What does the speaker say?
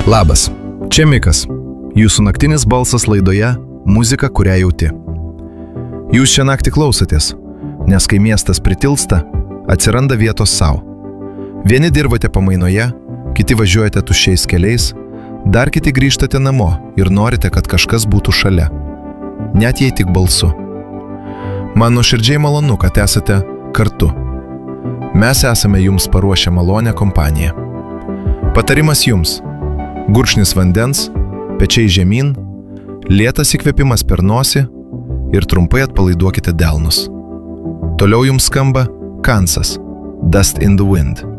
Labas, čia Mikas, jūsų naktinis balsas laidoje Muzika, kurią jauti. Jūs šią naktį klausotės, nes kai miestas pritilsta, atsiranda vietos savo. Vieni dirbate pamainoje, kiti važiuojate tuščiais keliais, dar kiti grįžtate namo ir norite, kad kažkas būtų šalia. Net jei tik balsu. Man nuoširdžiai malonu, kad esate kartu. Mes esame jums paruošę malonę kompaniją. Patarimas jums. Gurkšnis vandens, pečiai žemyn, lėtas įkvėpimas per nosį ir trumpai atpalaiduokite delnus. Toliau jums skamba Kansas, Dust in the Wind.